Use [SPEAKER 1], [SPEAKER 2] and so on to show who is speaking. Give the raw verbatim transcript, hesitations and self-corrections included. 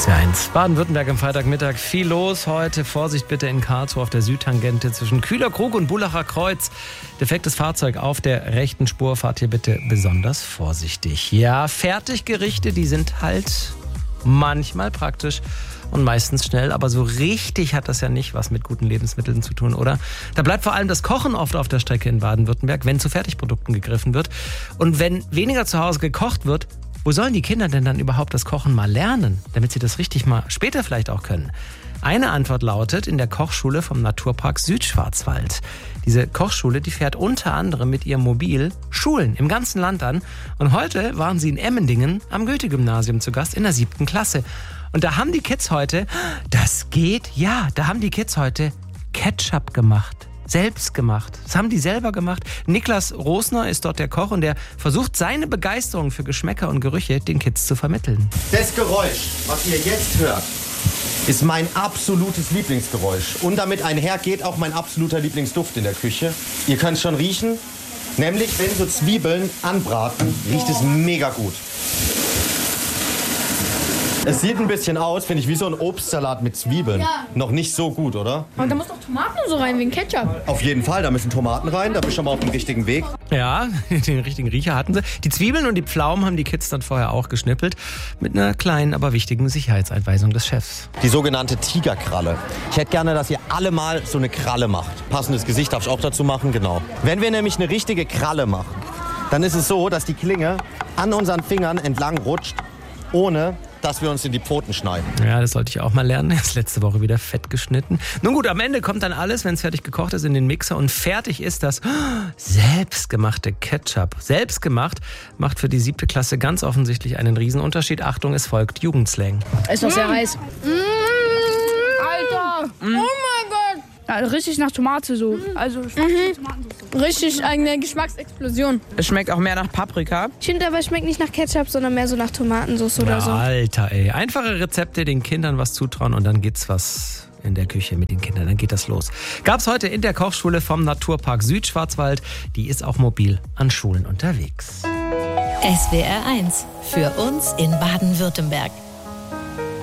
[SPEAKER 1] S W R eins. Baden-Württemberg am Freitagmittag. Viel los heute. Vorsicht bitte in Karlsruhe auf der Südtangente zwischen Kühlerkrug und Bullacher Kreuz. Defektes Fahrzeug auf der rechten Spur. Fahrt hier bitte besonders vorsichtig. Ja, Fertiggerichte, die sind halt manchmal praktisch und meistens schnell, aber so richtig hat das ja nicht was mit guten Lebensmitteln zu tun, oder? Da bleibt vor allem das Kochen oft auf der Strecke in Baden-Württemberg, wenn zu Fertigprodukten gegriffen wird. Und wenn weniger zu Hause gekocht wird, wo sollen die Kinder denn dann überhaupt das Kochen mal lernen, damit sie das richtig mal später vielleicht auch können? Eine Antwort lautet in der Kochschule vom Naturpark Südschwarzwald. Diese Kochschule, die fährt unter anderem mit ihrem Mobil Schulen im ganzen Land an. Und heute waren sie in Emmendingen am Goethe-Gymnasium zu Gast in der siebten Klasse. Und da haben die Kids heute, das geht, ja, da haben die Kids heute Ketchup gemacht. Selbst gemacht. Das haben die selber gemacht. Niklas Rosner ist dort der Koch und der versucht, seine Begeisterung für Geschmäcker und Gerüche den Kids zu vermitteln.
[SPEAKER 2] Das Geräusch, was ihr jetzt hört, ist mein absolutes Lieblingsgeräusch. Und damit einhergeht auch mein absoluter Lieblingsduft in der Küche. Ihr könnt es schon riechen. Nämlich, wenn so Zwiebeln anbraten, riecht es mega gut. Es sieht ein bisschen aus, finde ich, wie so ein Obstsalat mit Zwiebeln.
[SPEAKER 3] Ja.
[SPEAKER 2] Noch nicht so gut, oder?
[SPEAKER 3] Aber da muss doch Tomaten und so rein, wegen Ketchup.
[SPEAKER 2] Auf jeden Fall, da müssen Tomaten rein, da bist du schon mal auf dem richtigen Weg.
[SPEAKER 1] Ja, den richtigen Riecher hatten sie. Die Zwiebeln und die Pflaumen haben die Kids dann vorher auch geschnippelt. Mit einer kleinen, aber wichtigen Sicherheitseinweisung des Chefs.
[SPEAKER 2] Die sogenannte Tigerkralle. Ich hätte gerne, dass ihr alle mal so eine Kralle macht. Passendes Gesicht darf ich auch dazu machen, genau. Wenn wir nämlich eine richtige Kralle machen, dann ist es so, dass die Klinge an unseren Fingern entlang rutscht, ohne dass wir uns in die Pfoten schneiden.
[SPEAKER 1] Ja, das sollte ich auch mal lernen. Erst letzte Woche wieder fett geschnitten. Nun gut, am Ende kommt dann alles, wenn es fertig gekocht ist, in den Mixer und fertig ist das selbstgemachte Ketchup. Selbstgemacht macht für die siebte Klasse ganz offensichtlich einen Riesenunterschied. Achtung, es folgt Jugendslang.
[SPEAKER 3] Ist doch sehr heiß. Alter! Oh mein Gott!
[SPEAKER 4] Ja, richtig nach Tomate so. Also
[SPEAKER 3] Mhm. Richtig eine Geschmacksexplosion.
[SPEAKER 5] Es schmeckt auch mehr nach Paprika.
[SPEAKER 6] Ich finde aber, es schmeckt nicht nach Ketchup, sondern mehr so nach Tomatensauce oder
[SPEAKER 1] Na,
[SPEAKER 6] so.
[SPEAKER 1] Alter, ey. Einfache Rezepte, den Kindern was zutrauen und dann geht's was in der Küche mit den Kindern. Dann geht das los. Gab's heute in der Kochschule vom Naturpark Südschwarzwald. Die ist auch mobil an Schulen unterwegs.
[SPEAKER 7] S W R eins. Für uns in Baden-Württemberg.